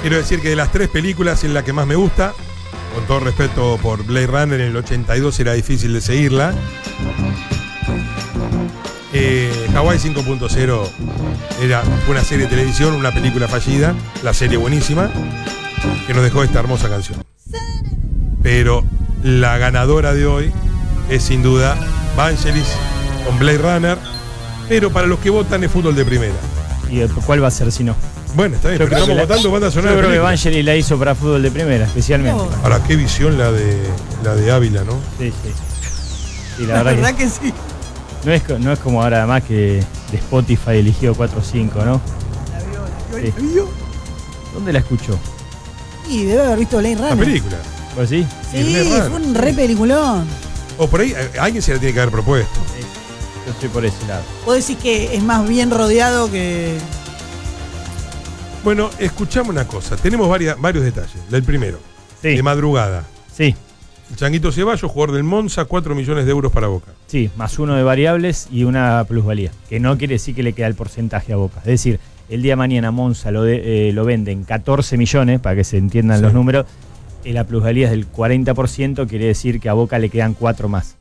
Quiero decir que de las 3 películas es la que más me gusta. Con todo respeto por Blade Runner, en el 82 era difícil de seguirla. Hawaii 5.0 fue una serie de televisión, una película fallida, la serie buenísima, que nos dejó esta hermosa canción. Pero la ganadora de hoy es sin duda Vangelis con Blade Runner, pero para los que votan es fútbol de primera. ¿Y cuál va a ser si no? Bueno, está bien, pero estamos votando banda sonora. Yo creo que Vangelis la hizo para fútbol de primera, especialmente. Ahora, qué visión la de Ávila, ¿no? Sí. Y la verdad que sí. No es como ahora además que de Spotify eligió 4 o 5, ¿no? ¿La vio? ¿Dónde la escuchó? Sí, debe haber visto Blade Runner. La película. ¿Pues sí? Sí, fue un re peliculón. O por ahí alguien se la tiene que haber propuesto. Sí. Yo estoy por ese lado. Vos decís que es más bien rodeado que... Bueno, escuchamos una cosa. Tenemos varios detalles. El primero, de madrugada. Sí. El Changuito Ceballos, jugador del Monza, 4 millones de euros para Boca. Sí, más 1 de variables y una plusvalía. Que no quiere decir que le queda el porcentaje a Boca. Es decir, el día de mañana Monza lo venden 14 millones, para que se entiendan los números. La plusvalía es del 40%, quiere decir que a Boca le quedan 4 más.